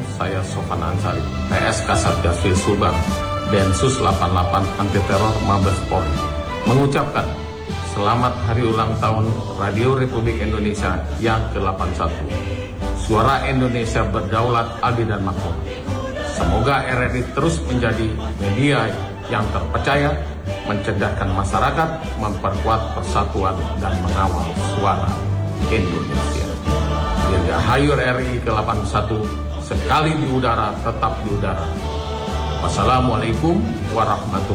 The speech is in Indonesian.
saya Sofan Ansari, PSK Satgas Filsulbar, Densus 88 Anti Teror Mabes Polri, mengucapkan selamat hari ulang tahun Radio Republik Indonesia yang ke-81. Suara Indonesia berdaulat, adil dan makmur. Semoga RRI terus menjadi media yang terpercaya, mencerdaskan masyarakat, memperkuat persatuan dan mengawal suara Indonesia. Dirgahayu RRI ke-81, sekali di udara tetap di udara. Wassalamualaikum warahmatullahi wabarakatuh.